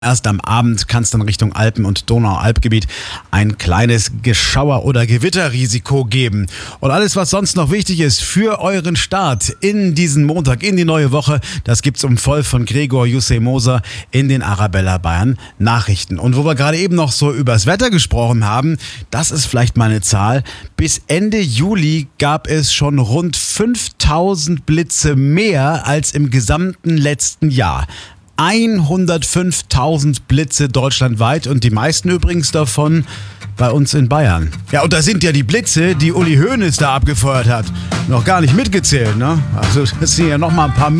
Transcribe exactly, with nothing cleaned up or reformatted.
Erst am Abend kann es dann Richtung Alpen- und Donaualpgebiet ein kleines Geschauer- oder Gewitterrisiko geben. Und alles, was sonst noch wichtig ist für euren Start in diesen Montag, in die neue Woche, das gibt's um voll von Gregor Jussei Moser in den Arabella Bayern Nachrichten. Und wo wir gerade eben noch so übers Wetter gesprochen haben, das ist vielleicht mal eine Zahl. Bis Ende Juli gab es schon rund fünftausend Blitze mehr als im gesamten letzten Jahr. hundertfünftausend Blitze deutschlandweit und die meisten übrigens davon bei uns in Bayern. Ja, und da sind ja die Blitze, die Uli Hoeneß da abgefeuert hat, noch gar nicht mitgezählt, ne? Also das sind ja noch mal ein paar mehr.